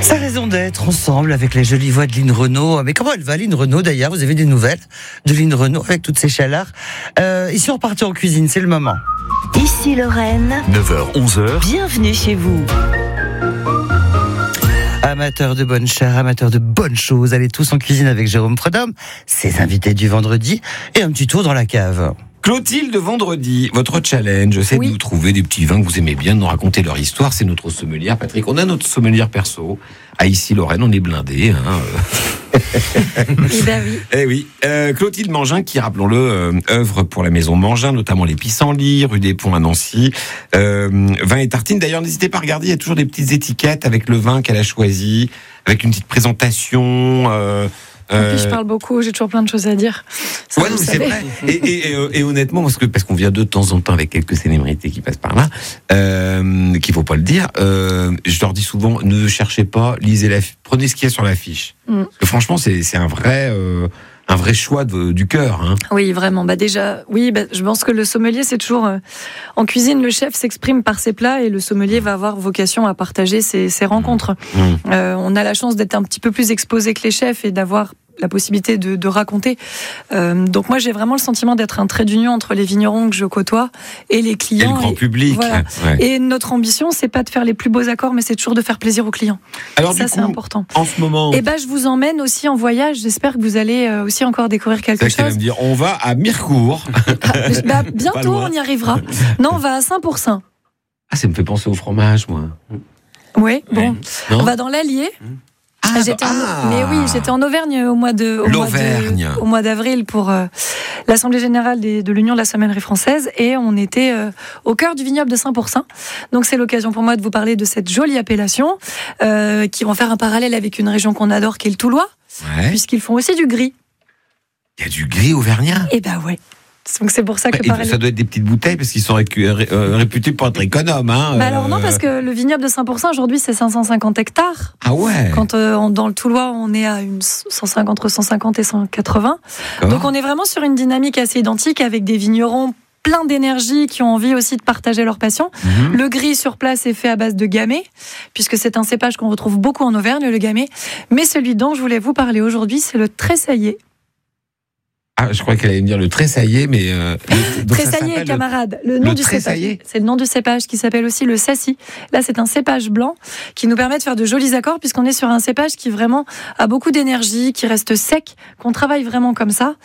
Sa raison d'être ensemble avec les jolies voix de Line Renaud. Mais comment elle va, Line Renaud, d'ailleurs? Vous avez des nouvelles de Line Renaud avec toutes ces chaleurs? Ici, on repartit en cuisine, c'est le moment. Ici Lorraine, 9h, 11h. bienvenue chez vous. Amateurs de bonne chair, amateurs de bonnes choses, allez tous en cuisine avec Jérôme Prudhomme, ses invités du vendredi et un petit tour dans la cave. Clotilde, vendredi, votre challenge, c'est de nous trouver des petits vins que vous aimez bien, de nous raconter leur histoire. C'est notre sommelière, Patrick. On a notre sommelière perso. À Ici Lorraine, on est blindé. Eh ben oui. Eh oui. Clotilde Mangin, qui, rappelons-le, œuvre pour la maison Mangin, notamment les pissenlits, rue des Ponts à Nancy. Vin et tartines. D'ailleurs, n'hésitez pas à regarder, il y a toujours des petites étiquettes avec le vin qu'elle a choisi, avec une petite présentation. Et puis je parle beaucoup, j'ai toujours plein de choses à dire. Ça, ouais, non, c'est vrai. Et honnêtement, parce qu'on vient de temps en temps avec quelques célébrités qui passent par là, qu'il faut pas le dire. Je leur dis souvent, ne cherchez pas, lisez prenez ce qu'il y a sur l'affiche. Parce que franchement, c'est un vrai choix du cœur. Hein. Oui, vraiment. Déjà, je pense que le sommelier, c'est toujours en cuisine, le chef s'exprime par ses plats et le sommelier va avoir vocation à partager ses rencontres. On a la chance d'être un petit peu plus exposé que les chefs et d'avoir la possibilité de raconter. Donc moi, j'ai vraiment le sentiment d'être un trait d'union entre les vignerons que je côtoie et les clients. Et le grand public. Voilà. Ouais. Et notre ambition, c'est pas de faire les plus beaux accords, mais c'est toujours de faire plaisir aux clients. Alors ça, du coup, c'est important. En ce moment... Je vous emmène aussi en voyage. J'espère que vous allez aussi encore découvrir quelque chose. Va me dire, on va à Mirecourt. Bientôt, on y arrivera. Non, on va à Saint-Pourçain. Ah, ça me fait penser au fromage, moi. Oui, bon. Non. On va dans l'Allier. J'étais en Auvergne au mois d'avril pour l'Assemblée Générale de l'Union de la Sommellerie Française et on était au cœur du vignoble de Saint-Pourçain. Donc c'est l'occasion pour moi de vous parler de cette jolie appellation qui vont faire un parallèle avec une région qu'on adore qui est le Toulois, puisqu'ils font aussi du gris. Il y a du gris auvergnat? Eh ben ouais. Donc c'est pour ça que ça doit être des petites bouteilles parce qu'ils sont réputés pour être économes. Alors non, parce que le vignoble de Saint-Pourçain aujourd'hui c'est 550 hectares. Ah ouais. Quand dans le Toulois on est à entre 150 et 180. Donc on est vraiment sur une dynamique assez identique avec des vignerons plein d'énergie qui ont envie aussi de partager leur passion. Le gris sur place est fait à base de gamay, puisque c'est un cépage qu'on retrouve beaucoup en Auvergne, le gamay. Mais celui dont je voulais vous parler aujourd'hui, c'est le tressaillé. Ah, je crois qu'elle allait me dire le tressaillé, mais... Tressaillé, camarade. Le nom du cépage. C'est le nom du cépage qui s'appelle aussi le sassi. Là, c'est un cépage blanc qui nous permet de faire de jolis accords puisqu'on est sur un cépage qui vraiment a beaucoup d'énergie, qui reste sec, qu'on travaille vraiment comme ça.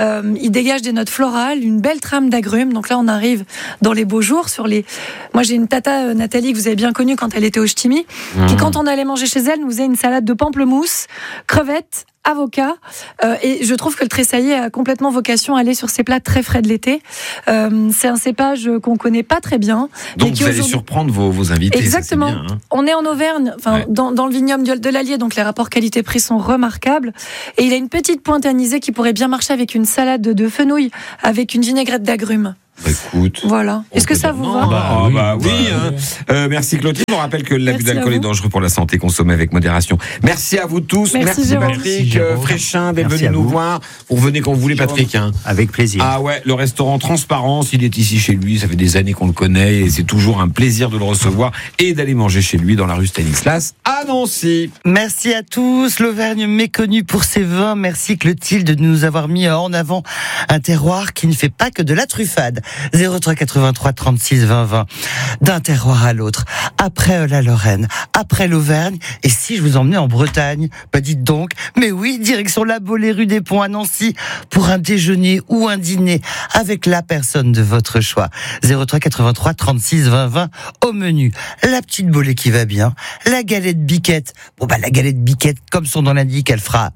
Il dégage des notes florales, une belle trame d'agrumes. Donc là, on arrive dans les beaux jours Moi, j'ai une tata, Nathalie, que vous avez bien connue quand elle était au Ch'timi, qui, quand on allait manger chez elle, nous faisait une salade de pamplemousse, crevettes, avocat, et je trouve que le tressaillé a complètement vocation à aller sur ces plats très frais de l'été. C'est un cépage qu'on connaît pas très bien. Donc vous allez surprendre vos invités. Exactement. Ça, c'est bien, hein. On est en Auvergne, dans le vignoble de l'Allier, donc les rapports qualité-prix sont remarquables. Et il a une petite pointe anisée qui pourrait bien marcher avec une salade de fenouil, avec une vinaigrette d'agrumes. Écoute, voilà. Est-ce que ça vous va? Oui. Merci Clotilde. On rappelle que l'abus d'alcool est dangereux pour la santé, consommé avec modération. Merci à vous tous. Merci Patrick Fréchin d'être venu nous voir. Vous revenez quand vous voulez, Patrick. Avec plaisir. Ah ouais, le restaurant Transparence, il est ici chez lui. Ça fait des années qu'on le connaît et c'est toujours un plaisir de le recevoir et d'aller manger chez lui dans la rue Stanislas à Nancy. Merci à tous. L'Auvergne méconnue pour ses vins. Merci Clotilde de nous avoir mis en avant un terroir qui ne fait pas que de la truffade. 03 83 36 20 20 d'un terroir à l'autre, après la Lorraine, après l'Auvergne, et si je vous emmenais en Bretagne, dites donc, mais oui, direction la Baulée rue des Ponts à Nancy, pour un déjeuner ou un dîner, avec la personne de votre choix. 03 83 36 20 20, au menu, la petite Baulée qui va bien, la galette biquette, la galette biquette, comme son nom l'indique, elle fera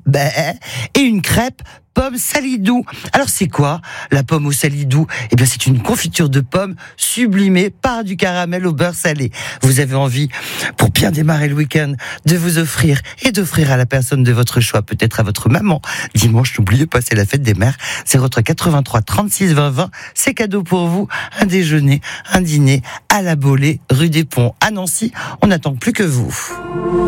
et une crêpe pomme salidou. Alors c'est quoi la pomme au salidou? Eh bien c'est une confiture de pommes sublimée par du caramel au beurre salé. Vous avez envie, pour bien démarrer le week-end, de vous offrir et d'offrir à la personne de votre choix, peut-être à votre maman. Dimanche, n'oubliez pas, c'est la fête des mères. 03 83 36 20 20, c'est cadeau pour vous. Un déjeuner, un dîner à la Baulée, rue des Ponts à Nancy. On n'attend plus que vous.